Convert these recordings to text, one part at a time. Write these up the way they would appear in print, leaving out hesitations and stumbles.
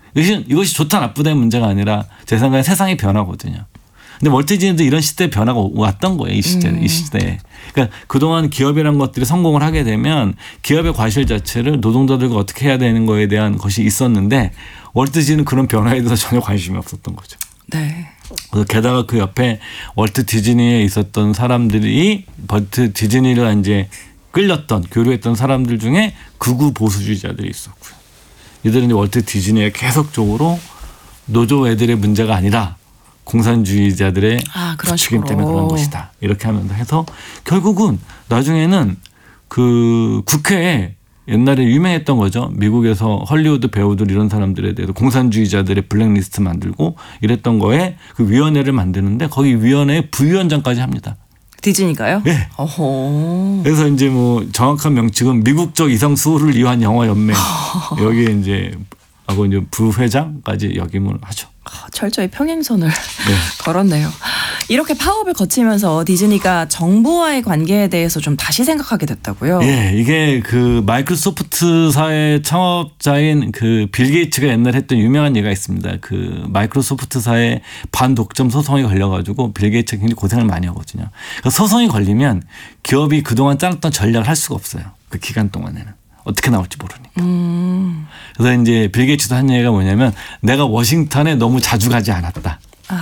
이것이 좋다 나쁘다의 문제가 아니라 제 생각에 세상이 변하거든요. 근데 월트 디즈니도 이런 시대에 변화가 왔던 거예요. 이 시대에. 그러니까 그동안 기업이라는 것들이 성공을 하게 되면 기업의 과실 자체를 노동자들과 어떻게 해야 되는 거에 대한 것이 있었는데 월트 디즈니는 그런 변화에 대해서 전혀 관심이 없었던 거죠. 네. 그래서 게다가 그 옆에 월트 디즈니에 있었던 사람들이 월트 디즈니를 이제 끌렸던 교류했던 사람들 중에 극우 보수주의자들이 있었고요. 이들은 이제 월트 디즈니에 계속적으로 노조 애들의 문제가 아니라 공산주의자들의 부추김 때문에 그런 것이다. 이렇게 하면서 해서 결국은 나중에는 그 국회에 옛날에 유명했던 거죠. 미국에서 헐리우드 배우들 이런 사람들에 대해서 공산주의자들의 블랙리스트 만들고 이랬던 거에 그 위원회를 만드는데 거기 위원회에 부위원장까지 합니다. 디즈니가요? 네. 어허. 그래서 이제 뭐 정확한 명칭은 미국적 이상 수호를 위한 영화 연맹 여기에 이제 하고 이제 부회장까지 역임을 하죠. 철저히 평행선을 걸었네요. 이렇게 파업을 거치면서 디즈니가 정부와의 관계에 대해서 좀 다시 생각하게 됐다고요? 예, 이게 그 마이크로소프트사의 창업자인 그 빌 게이츠가 옛날에 했던 유명한 얘기가 있습니다. 그 마이크로소프트사의 반독점 소송이 걸려가지고 빌 게이츠가 굉장히 고생을 많이 하거든요. 그러니까 소송이 걸리면 기업이 그동안 짜놨던 전략을 할 수가 없어요. 그 기간 동안에는. 어떻게 나올지 모르니까. 그래서 이제 빌 게이츠도 한 얘기가 뭐냐면 내가 워싱턴에 너무 자주 가지 않았다.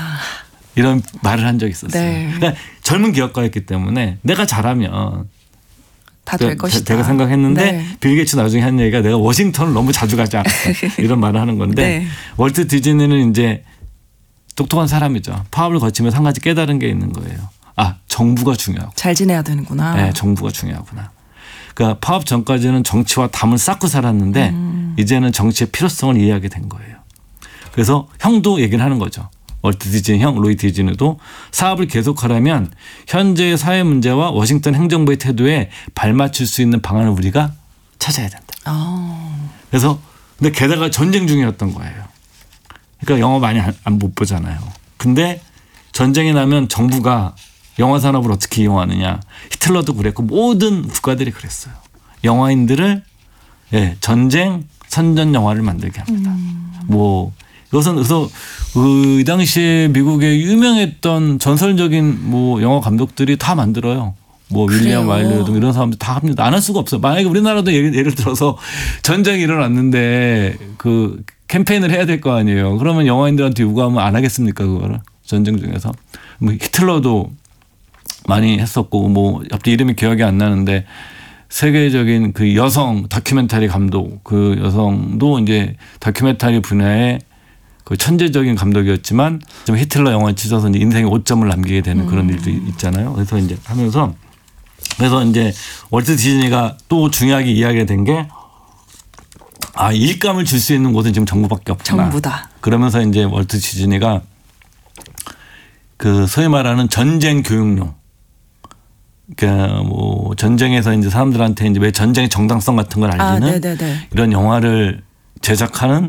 이런 말을 한 적이 있었어요. 네. 그러니까 젊은 기업가였기 때문에 내가 잘하면 다 될 것이다. 제가 생각했는데 네. 빌 게이츠 나중에 한 얘기가 내가 워싱턴을 너무 자주 가지 않았다. 이런 말을 하는 건데 네. 월트 디즈니는 이제 똑똑한 사람이죠. 파업을 거치면서 한 가지 깨달은 게 있는 거예요. 아, 정부가 중요하고. 잘 지내야 되는구나. 네, 정부가 중요하구나. 그러니까 파업 전까지는 정치와 담을 쌓고 살았는데 이제는 정치의 필요성을 이해하게 된 거예요. 그래서 형도 얘기를 하는 거죠. 월트 디즈니 형 로이 디즈니도 사업을 계속하려면 현재의 사회 문제와 워싱턴 행정부의 태도에 발맞출 수 있는 방안을 우리가 찾아야 된다. 그래서 근데 게다가 전쟁 중이었던 거예요. 그러니까 영화 많이 못 보잖아요. 근데 전쟁이 나면 정부가 영화 산업을 어떻게 이용하느냐. 히틀러도 그랬고 모든 국가들이 그랬어요. 영화인들을 전쟁 선전 영화를 만들게 합니다. 뭐 이것은 그래서 이 당시에 미국의 유명했던 전설적인 뭐 영화 감독들이 다 만들어요. 뭐 윌리엄 와일드 등 이런 사람들 다 합니다. 안 할 수가 없어요. 만약에 우리나라도 예를 들어서 전쟁이 일어났는데 그 캠페인을 해야 될 거 아니에요. 그러면 영화인들한테 요구하면 안 하겠습니까 그거를 전쟁 중에서. 뭐 히틀러도 많이 했었고 뭐 갑자기 이름이 기억이 안 나는데 세계적인 그 여성 다큐멘터리 감독 그 여성도 이제 다큐멘터리 분야의 그 천재적인 감독이었지만 좀 히틀러 영화에 치셔서 이제 인생에 5점을 남기게 되는 그런 일도 있잖아요. 그래서 이제 하면서 그래서 이제 월트 디즈니가 또 중요하게 이야기가 된 게 일감을 줄 수 있는 곳은 지금 정부밖에 없구나. 정부다. 그러면서 이제 월트 디즈니가 그 소위 말하는 전쟁 교육용 그러니까 뭐 전쟁에서 이제 사람들한테 이제 왜 전쟁의 정당성 같은 걸 알리는 이런 영화를 제작하는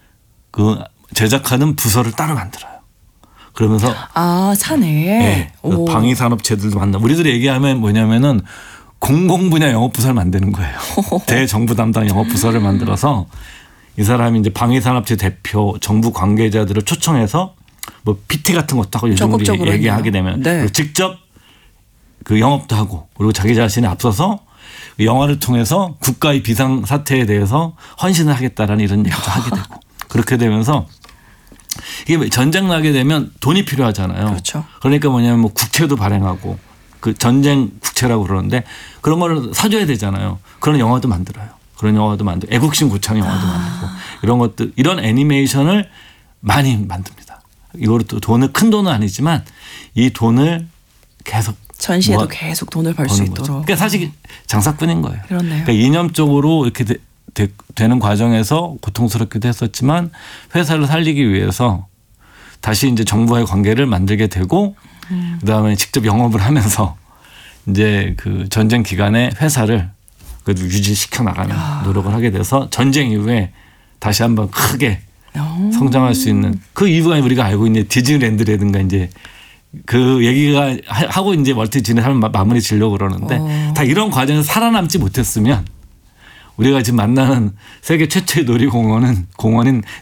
부서를 따로 만들어요. 그러면서 사내에 네, 방위산업체들도 만나. 우리들이 얘기하면 뭐냐면은 공공분야 영업부서를 만드는 거예요. 대정부 담당 영업부서를 만들어서 이 사람이 이제 방위산업체 대표, 정부 관계자들을 초청해서 뭐 PT 같은 것도 하고 요즘 우리 얘기하게 되면 직접 그 영업도 하고 그리고 자기 자신에 앞서서 영화를 통해서 국가의 비상 사태에 대해서 헌신을 하겠다라는 이런 얘기도 하게 되고 그렇게 되면서 이게 전쟁 나게 되면 돈이 필요하잖아요. 그렇죠. 그러니까 뭐냐면 뭐 국채도 발행하고 그 전쟁 국채라고 그러는데 그런 거를 사줘야 되잖아요. 그런 영화도 만들어요. 그런 영화도 만들고 애국심 고창 영화도 만들고 이런 것들 이런 애니메이션을 많이 만듭니다. 이거로 또 큰 돈은 아니지만 이 돈을 계속 전시에도 계속 돈을 벌 수 있도록. 그러니까 사실 장사꾼인 거예요. 그렇네요. 그러니까 이념적으로 이렇게 되는 과정에서 고통스럽기도 했었지만 회사를 살리기 위해서 다시 이제 정부와의 관계를 만들게 되고 그다음에 직접 영업을 하면서 이제 그 전쟁 기간에 회사를 그래도 유지시켜 나가는 노력을 하게 돼서 전쟁 이후에 다시 한번 크게 성장할 수 있는 그 이유가 우리가 알고 있는 디즈니랜드라든가 이제 그 얘기가 하고 이제 월트 디즈니 삶을 마무리 지려고 그러는데 다 이런 과정에서 살아남지 못했으면 우리가 지금 만나는 세계 최초의 놀이공원인